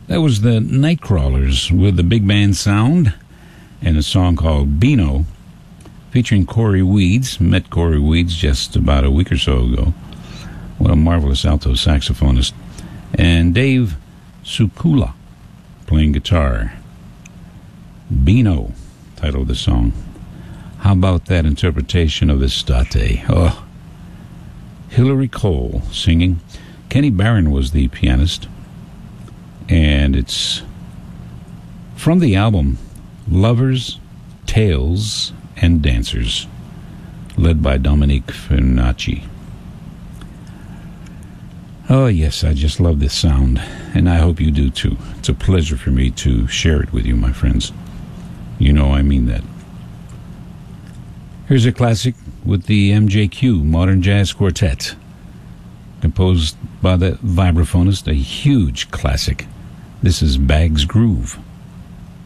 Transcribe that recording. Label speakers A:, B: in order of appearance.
A: That was the Nightcrawlers with the big band sound and a song called Beano, featuring Corey Weeds. Met Corey Weeds just about a week or so ago. What a marvelous alto saxophonist. And Dave Sukula playing guitar. Beano, title of the song. How about that interpretation of Estate? Oh, Hillary Cole singing. Kenny Barron was the pianist. And it's from the album Lovers, Tales, and Dancers, led by Dominique Fernacci. Oh, yes, I just love this sound, and I hope you do too. It's a pleasure for me to share it with you, my friends. You know I mean that. Here's a classic with the MJQ, Modern Jazz Quartet, composed by the vibraphonist, a huge classic. This is Bag's Groove.